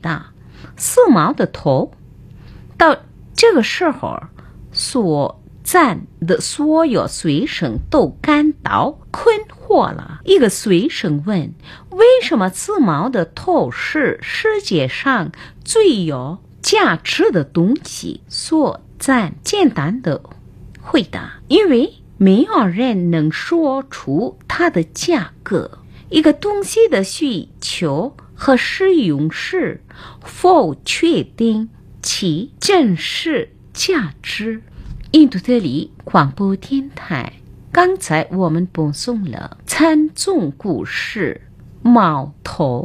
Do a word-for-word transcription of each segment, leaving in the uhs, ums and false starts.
答：四毛的头。到这个时候，所站的所有随身都感到困惑了。一个随身问：为什么四毛的头是世界上最有价值的东西？所站简单的回答：因为没有人能说出它的价格。一个东西的需求和使用时，否确定其真实价值。印度德里广播电台，刚才我们播送了禅宗故事《猫头》。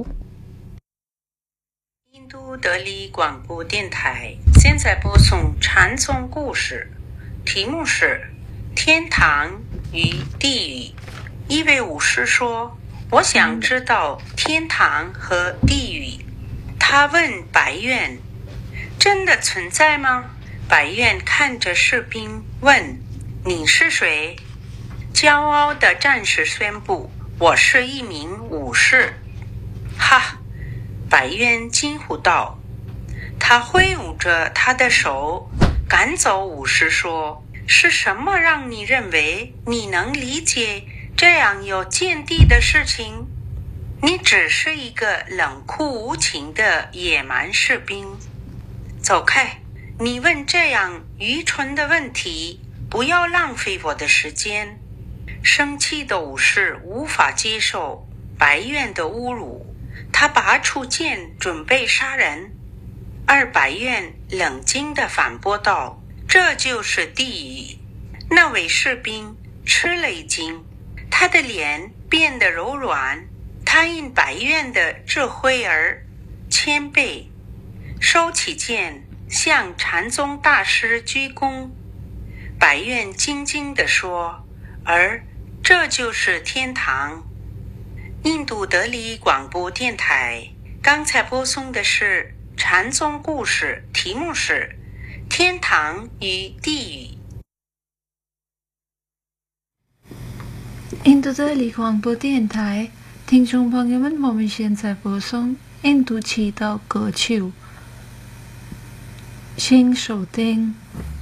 印度德里广播电台现在播送禅宗故事，题目是天堂与地狱。一位武士说：我想知道天堂和地狱。他问白猿：真的存在吗？白猿看着士兵问：你是谁？骄傲的战士宣布：我是一名武士。哈！白猿惊呼道。他挥舞着他的手赶走武士，说：是什么让你认为你能理解这样有见地的事情？你只是一个冷酷无情的野蛮士兵。走开！你问这样愚蠢的问题，不要浪费我的时间。生气的武士无法接受白猿的侮辱，他拔出剑准备杀人，而白猿冷静地反驳道：这就是地狱。那位士兵吃了一惊，他的脸变得柔软，他因白猿的智慧而谦卑，收起剑向禅宗大师鞠躬。白猿静静地说：而这就是天堂。印度德里广播电台刚才播送的是禅宗故事，题目是天堂与地狱。 印度德里广播电台听众朋友们，我们现在播送印度祈祷歌曲，请收听。